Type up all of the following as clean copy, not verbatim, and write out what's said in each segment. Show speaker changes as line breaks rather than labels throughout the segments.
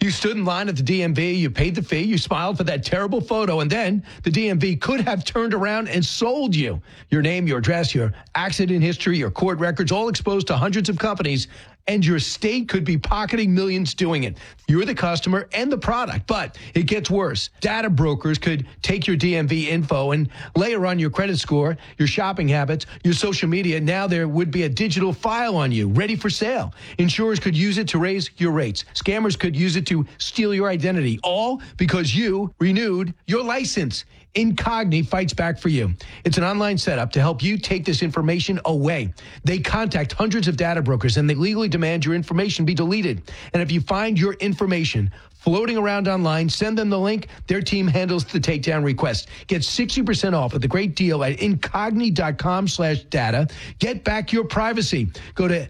You stood in line at the DMV, you paid the fee, you smiled for that terrible photo, and then the DMV could have turned around and sold you. Your name, your address, your accident history, your court records, all exposed to hundreds of companies, and your state could be pocketing millions doing it. You're the customer and the product, but it gets worse. Data brokers could take your DMV info and layer on your credit score, your shopping habits, your social media. Now there would be a digital file on you ready for sale. Insurers could use it to raise your rates. Scammers could use it to steal your identity, all because you renewed your license. Incogni fights back for you. It's an online setup to help you take this information away. They contact hundreds of data brokers and they legally demand your information be deleted. And if you find your information floating around online, send them the link. Their team handles the takedown request. Get 60% off with a great deal at incogni.com/data. Get back your privacy. Go to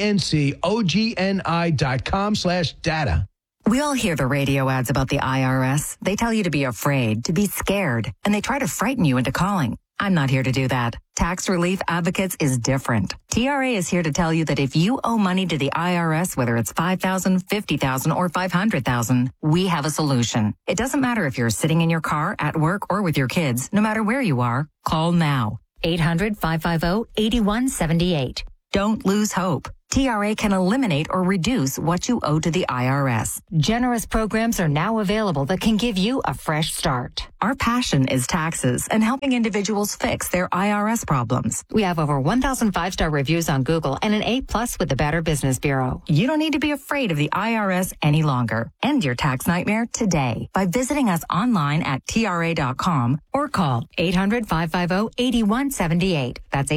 incogni.com/data.
We all hear the radio ads about the IRS. They tell you to be afraid, to be scared, and they try to frighten you into calling. I'm not here to do that. Tax Relief Advocates is different. TRA is here to tell you that if you owe money to the IRS, whether it's $5,000, $50,000, or $500,000, we have a solution. It doesn't matter if you're sitting in your car, at work, or with your kids. No matter where you are, call now. 800-550-8178. Don't lose hope. TRA can eliminate or reduce what you owe to the IRS. Generous programs are now available that can give you a fresh start. Our passion is taxes and helping individuals fix their IRS problems. We have over 1,000 5-star reviews on Google and an A+ with the Better Business Bureau. You don't need to be afraid of the IRS any longer. End your tax nightmare today by visiting us online at TRA.com or call 800-550-8178. That's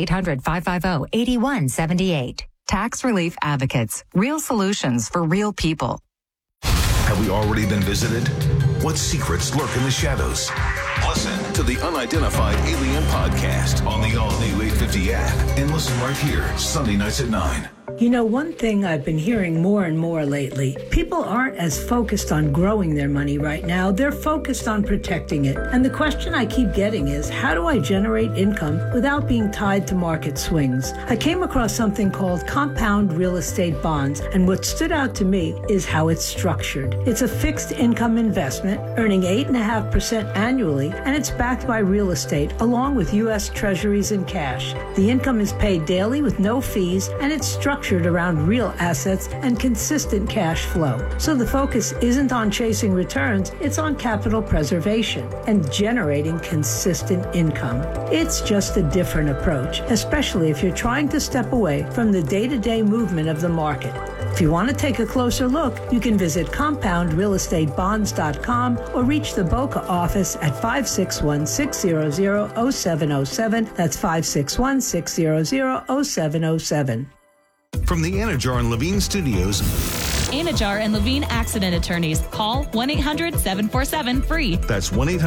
800-550-8178. Tax Relief Advocates. Real solutions for real people.
Have we already been visited? What secrets lurk in the shadows? Listen to the Unidentified Alien Podcast on the all-new 850 app and listen right here, Sunday nights at 9.
You know, one thing I've been hearing more and more lately, people aren't as focused on growing their money right now. They're focused on protecting it. And the question I keep getting is, how do I generate income without being tied to market swings? I came across something called compound real estate bonds, and what stood out to me is how it's structured. It's a fixed income investment, earning 8.5% annually, and it's backed by real estate, along with U.S. Treasuries and cash. The income is paid daily with no fees, and it's structured around real assets and consistent cash flow. So the focus isn't on chasing returns, it's on capital preservation and generating consistent income. It's just a different approach, especially if you're trying to step away from the day-to-day movement of the market. If you want to take a closer look, you can visit compoundrealestatebonds.com or reach the Boca office at 561-600-0707. That's 561-600-0707.
From the Anajar and Levine Studios.
Anajar and Levine Accident Attorneys. Call 1-800-747-FREE.
That's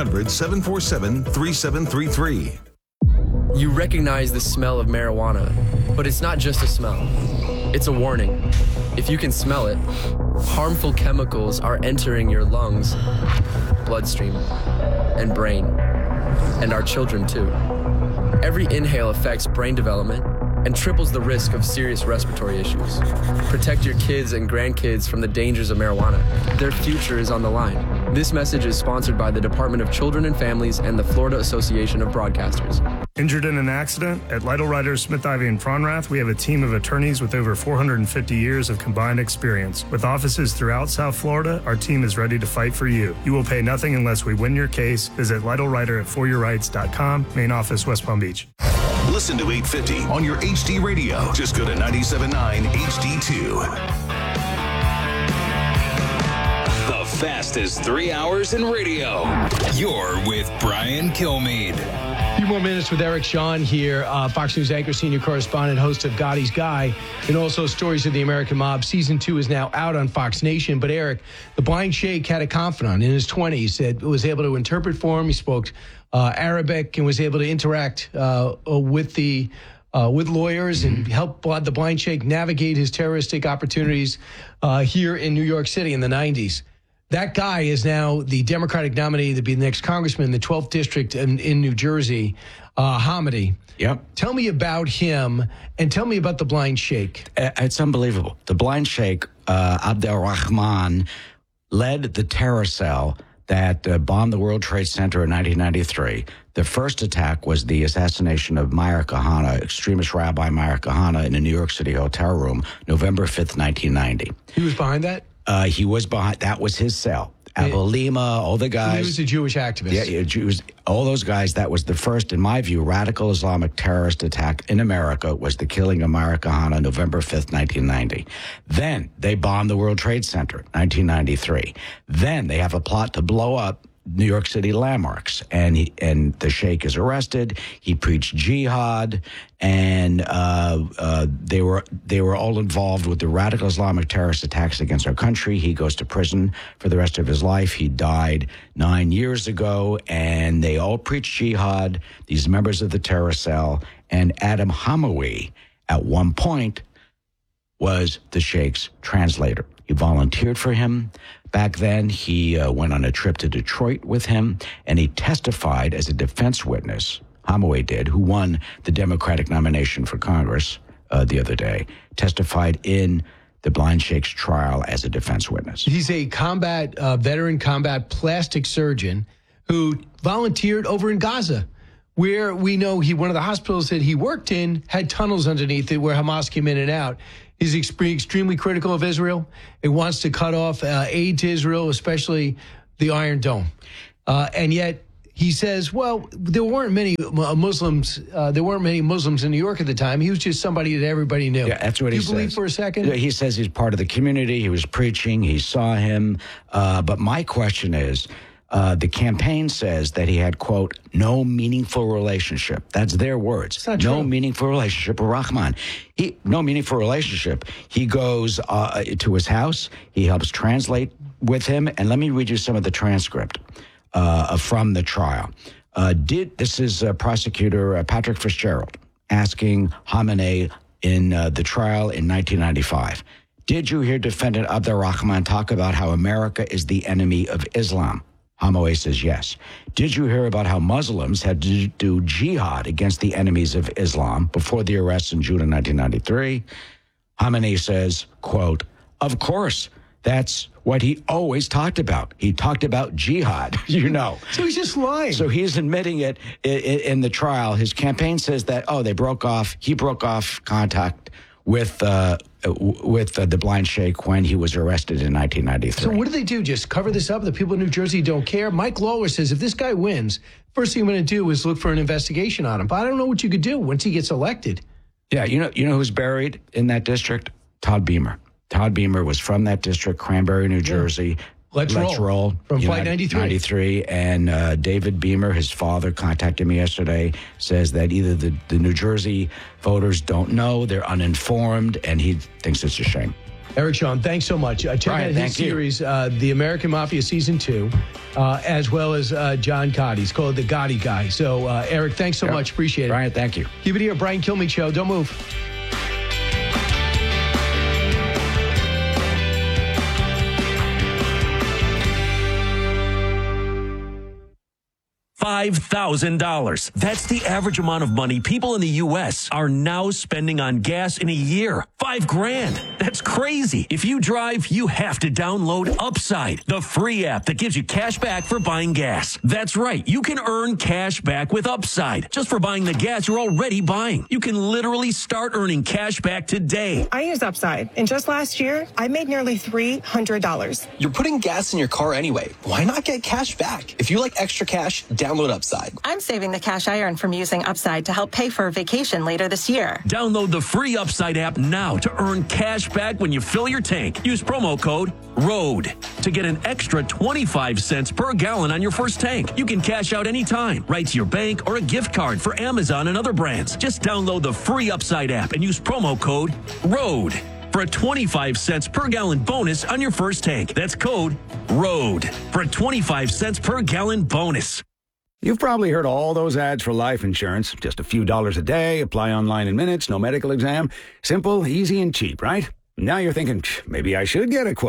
1-800-747-3733.
You recognize the smell of marijuana, but it's not just a smell. It's a warning. If you can smell it, harmful chemicals are entering your lungs, bloodstream, and brain, and our children too. Every inhale affects brain development and triples the risk of serious respiratory issues. Protect your kids and grandkids from the dangers of marijuana. Their future is on the line. This message is sponsored by the Department of Children and Families and the Florida Association of Broadcasters.
Injured in an accident? At Lytle Writers, Smith, Ivey, and Fronrath, we have a team of attorneys with over 450 years of combined experience. With offices throughout South Florida, our team is ready to fight for you. You will pay nothing unless we win your case. Visit LytleWriter@foryourrights.com, main office, West Palm Beach.
Listen to 850 on your HD radio. Just go to 97.9 HD2.
The fastest 3 hours in radio. You're with Brian Kilmeade.
A few more minutes with Eric Shawn here, Fox News anchor, senior correspondent, host of Gotti's Guy, and also Stories of the American Mob. Season 2 is now out on Fox Nation. But Eric, the blind sheikh had a confidant in his 20s that was able to interpret for him. He spoke Arabic and was able to interact with lawyers and help the blind sheikh navigate his terroristic opportunities here in New York City in the 90s. That guy is now the Democratic nominee to be the next congressman in the 12th district in New Jersey, Hamidi.
Yep.
Tell me about him and tell me about the blind sheikh.
It's unbelievable. The blind sheikh, Abdel Rahman, led the terror cell that bombed the World Trade Center in 1993. The first attack was the assassination of Meir Kahane, extremist Rabbi Meir Kahane, in a New York City hotel room, November 5th, 1990.
He was behind that?
He was behind. That was his cell. Abu Lima, all the guys.
He was a Jewish activist.
Yeah, Jews. All those guys. That was the first, in my view, radical Islamic terrorist attack in America. Was the killing of Meir Kahane, November 5th, 1990. Then they bombed the World Trade Center, 1993. Then they have a plot to blow up New York City landmarks, and the sheikh is arrested. He preached jihad, and they were all involved with the radical Islamic terrorist attacks against our country. He goes to prison for the rest of his life. He died 9 years ago, and they all preached jihad. These members of the terror cell, and Adam Hamawi at one point was the sheikh's translator. He volunteered for him. Back then, he went on a trip to Detroit with him, and he testified as a defense witness. Hamawi did, who won the Democratic nomination for Congress the other day, testified in the Blind Sheikh's trial as a defense witness.
He's a veteran combat plastic surgeon who volunteered over in Gaza, where we know one of the hospitals that he worked in had tunnels underneath it where Hamas came in and out. He's extremely critical of Israel. He wants to cut off aid to Israel, especially the Iron Dome. And yet he says, well, there weren't many Muslims. There weren't many Muslims in New York at the time. He was just somebody that everybody knew.
Yeah, that's what he says.
Do you believe for a second?
He says he's part of the community. He was preaching. He saw him. But my question is, the campaign says that he had, quote, no meaningful relationship. That's their words.
It's not
no
true.
meaningful relationship with Rahman. No meaningful relationship. He goes to his house. He helps translate with him. And let me read you some of the transcript from the trial. This is prosecutor Patrick Fitzgerald asking Khamenei in the trial in 1995. Did you hear defendant Abdurrahman talk about how America is the enemy of Islam? Hamawi says yes. Did you hear about how Muslims had to do jihad against the enemies of Islam before the arrests in June of 1993? Khamenei says, quote, of course, that's what he always talked about. He talked about jihad, you know.
So he's just lying.
So he's admitting it in the trial. His campaign says that, he broke off contact with the Blind Sheikh when he was arrested in 1993.
So what do they do? Just cover this up? The people in New Jersey don't care? Mike Lawler says if this guy wins, first thing I'm going to do is look for an investigation on him. But I don't know what you could do once he gets elected.
Yeah, you know who's buried in that district? Todd Beamer. Todd Beamer was from that district, Cranberry, New Jersey.
Let's roll. From Flight
93. And David Beamer, his father, contacted me yesterday, says that either the New Jersey voters don't know, they're uninformed, and he thinks it's a shame.
Eric Shawn, thanks so much. Check out his series, The American Mafia Season 2, as well as John Gotti. It's called The Gotti Guy. So, Eric, thanks so much. Appreciate it.
Brian, thank you.
Keep it here. Brian Kilmeade Show. Don't move.
$5,000. That's the average amount of money people in the U.S. are now spending on gas in a year. $5,000. That's crazy. If you drive, you have to download Upside, the free app that gives you cash back for buying gas. That's right. You can earn cash back with Upside just for buying the gas you're already buying. You can literally start earning cash back today.
I use Upside, and just last year, I made nearly $300.
You're putting gas in your car anyway. Why not get cash back? If you like extra cash, download Upside.
I'm saving the cash I earn from using Upside to help pay for a vacation later this year.
Download the free Upside app now to earn cash back when you fill your tank. Use promo code ROAD to get an extra 25 cents per gallon on your first tank. You can cash out anytime, right to your bank or a gift card for Amazon and other brands. Just download the free Upside app and use promo code ROAD for a 25 cents per gallon bonus on your first tank. That's code ROAD for a 25 cents per gallon bonus.
You've probably heard all those ads for life insurance. Just a few dollars a day, apply online in minutes, no medical exam. Simple, easy, and cheap, right? Now you're thinking, maybe I should get a quote.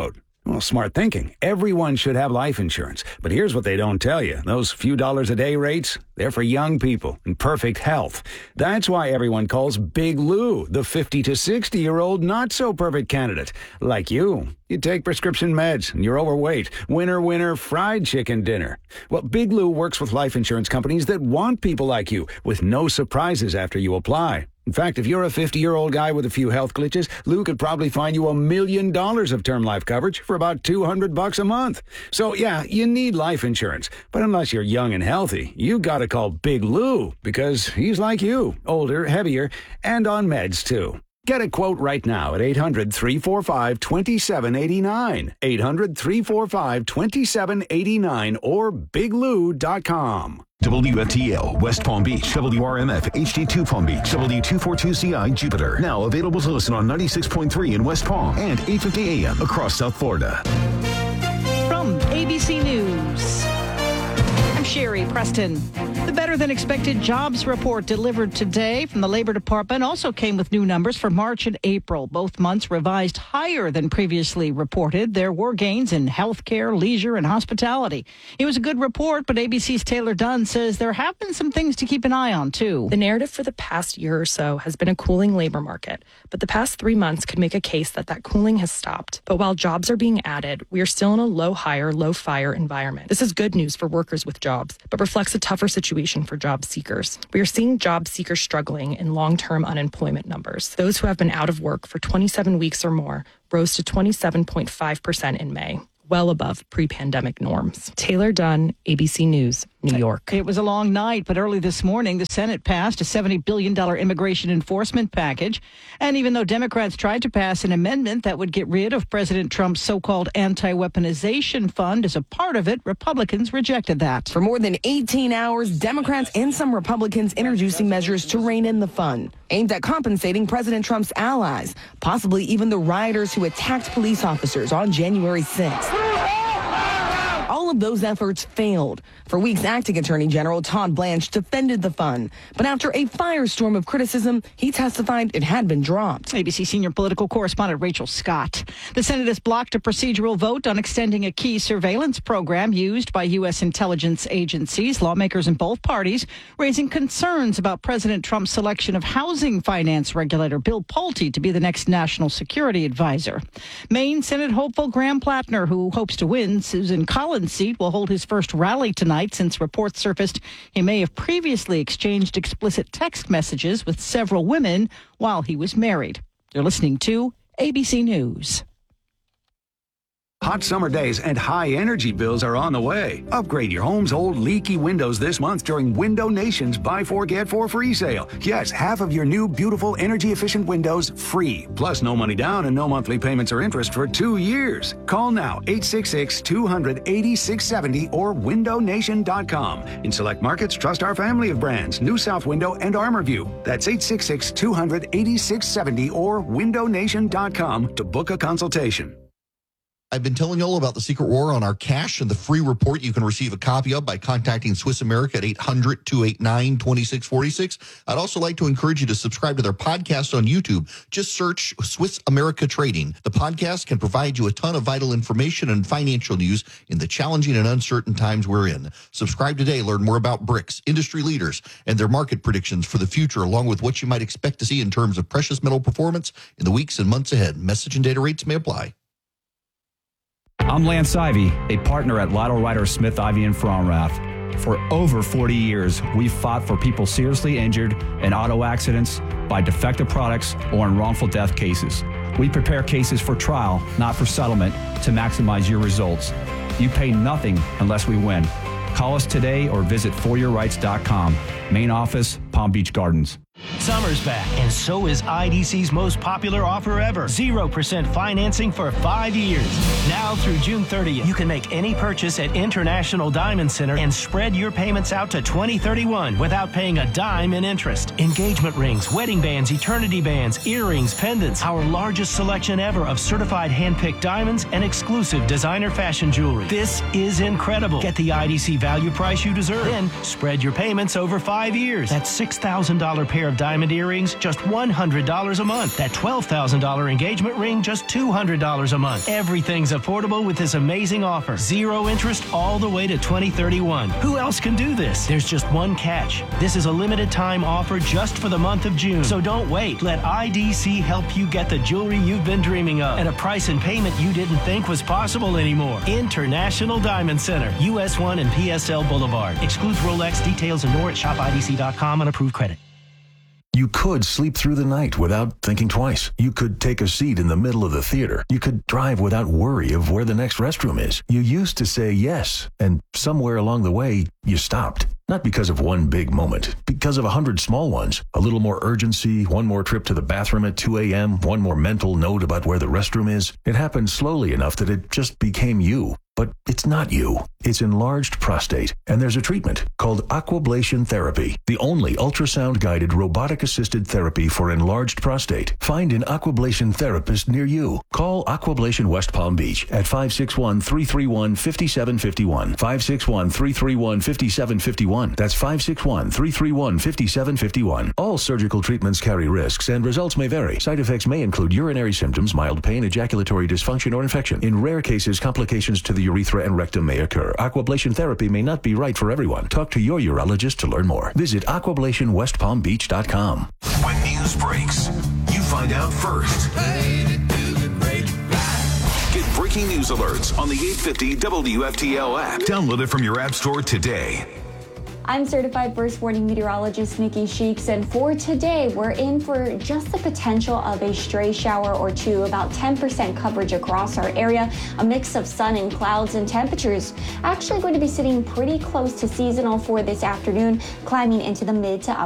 Well, smart thinking. Everyone should have life insurance. But here's what they don't tell you. Those few dollars a day rates, they're for young people in perfect health. That's why everyone calls Big Lou the 50 to 60-year-old not-so-perfect candidate. Like you. You take prescription meds and you're overweight. Winner, winner, fried chicken dinner. Well, Big Lou works with life insurance companies that want people like you with no surprises after you apply. In fact, if you're a 50-year-old guy with a few health glitches, Lou could probably find you $1 million of term life coverage for about $200 a month. So, yeah, you need life insurance. But unless you're young and healthy, you gotta call Big Lou because he's like you, older, heavier, and on meds, too. Get a quote right now at 800-345-2789. 800-345-2789 or biglou.com.
WFTL, West Palm Beach, WRMF, HD2 Palm Beach, W242CI, Jupiter. Now available to listen on 96.3 in West Palm and 850 AM across South Florida.
From ABC News, I'm Sherry Preston. The better-than-expected jobs report delivered today from the Labor Department also came with new numbers for March and April. Both months revised higher than previously reported. There were gains in healthcare, leisure, and hospitality. It was a good report, but ABC's Taylor Dunn says there have been some things to keep an eye on, too.
The narrative for the past year or so has been a cooling labor market, but the past 3 months could make a case that cooling has stopped. But while jobs are being added, we are still in a low-hire, low-fire environment. This is good news for workers with jobs, but reflects a tougher situation for job seekers. We are seeing job seekers struggling in long-term unemployment numbers. Those who have been out of work for 27 weeks or more rose to 27.5% in May, well above pre-pandemic norms. Taylor Dunn, ABC News, New York.
It was a long night, but early this morning, the Senate passed a $70 billion immigration enforcement package. And even though Democrats tried to pass an amendment that would get rid of President Trump's so-called anti-weaponization fund as a part of it, Republicans rejected that.
For more than 18 hours, Democrats and some Republicans introducing measures to rein in the fund, aimed at compensating President Trump's allies, possibly even the rioters who attacked police officers on January 6th. All of those efforts failed. For weeks, acting Attorney General Todd Blanche defended the fund. But after a firestorm of criticism, he testified it had been dropped.
ABC senior political correspondent Rachel Scott. The Senate has blocked a procedural vote on extending a key surveillance program used by U.S. intelligence agencies. Lawmakers in both parties raising concerns about President Trump's selection of housing finance regulator Bill Pulte to be the next national security advisor. Maine Senate hopeful Graham Plattner, who hopes to win Susan Collins' seat, will hold his first rally tonight since reports surfaced he may have previously exchanged explicit text messages with several women while he was married. You're listening to ABC News.
Hot summer days and high energy bills are on the way. Upgrade your home's old leaky windows this month during Window Nation's Buy 4 Get 4 free sale. Yes, half of your new beautiful energy efficient windows free. Plus no money down and no monthly payments or interest for 2 years. Call now 866-200-8670 or windownation.com. In select markets, trust our family of brands, New South Window and ArmorView. That's 866-200-8670 or windownation.com to book a consultation.
I've been telling you all about the Secret War on our cash and the free report you can receive a copy of by contacting Swiss America at 800-289-2646. I'd also like to encourage you to subscribe to their podcast on YouTube. Just search Swiss America Trading. The podcast can provide you a ton of vital information and financial news in the challenging and uncertain times we're in. Subscribe today. Learn more about BRICS, industry leaders, and their market predictions for the future, along with what you might expect to see in terms of precious metal performance in the weeks and months ahead. Message and data rates may apply.
I'm Lance Ivy, a partner at Lytle Ryder Smith Ivy in Frauenrath. For over 40 years, we've fought for people seriously injured in auto accidents, by defective products, or in wrongful death cases. We prepare cases for trial, not for settlement, to maximize your results. You pay nothing unless we win. Call us today or visit foryourrights.com. Main office, Palm Beach Gardens.
Summer's back, and so is IDC's most popular offer ever. 0% financing for 5 years. Now through June 30th, you can make any purchase at International Diamond Center and spread your payments out to 2031 without paying a dime in interest. Engagement rings, wedding bands, eternity bands, earrings, pendants. Our largest selection ever of certified hand-picked diamonds and exclusive designer fashion jewelry. This is incredible. Get the IDC value price you deserve. Then spread your payments over 5 years. That's $6,000 pair pair of diamond earrings, just $100 a month. That $12,000 engagement ring, just $200 a month. Everything's affordable with this amazing offer. 0 interest all the way to 2031. Who else can do this? There's just one catch. This is a limited time offer just for the month of June. So don't wait. Let IDC help you get the jewelry you've been dreaming of at a price and payment you didn't think was possible anymore. International Diamond Center, US 1 and PSL Boulevard. Excludes Rolex. Details and more at shopidc.com on approved credit.
You could sleep through the night without thinking twice. You could take a seat in the middle of the theater. You could drive without worry of where the next restroom is. You used to say yes, and somewhere along the way, you stopped. Not because of one big moment, because of 100 small ones. A little more urgency, one more trip to the bathroom at 2 a.m., one more mental note about where the restroom is. It happened slowly enough that it just became you. But it's not you. It's enlarged prostate, and there's a treatment called Aquablation Therapy, the only ultrasound-guided robotic-assisted therapy for enlarged prostate. Find an Aquablation therapist near you. Call Aquablation West Palm Beach at 561-331-5751. 561-331-5751. That's 561-331-5751. All surgical treatments carry risks, and results may vary. Side effects may include urinary symptoms, mild pain, ejaculatory dysfunction, or infection. In rare cases, complications to the urethra and rectum may occur. Aquablation therapy may not be right for everyone. Talk to your urologist to learn more. Visit aquablationwestpalmbeach.com.
When news breaks, you find out first. Get breaking news alerts on the 850 WFTL app. Download it from your app store today.
I'm certified first warning meteorologist Nikki Sheeks, and for today, we're in for just the potential of a stray shower or two, about 10% coverage across our area, a mix of sun and clouds, and temperatures actually going to be sitting pretty close to seasonal for this afternoon, climbing into the mid to upper